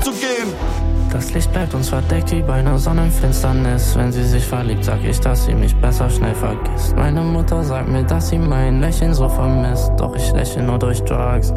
umzugehen. Das Licht bleibt uns verdeckt wie bei einer Sonnenfinsternis. Wenn sie sich verliebt, sag ich, dass sie mich besser schnell vergisst. Meine Mutter sagt mir, dass sie mein Lächeln so vermisst. Doch ich lächle nur durch Drugs.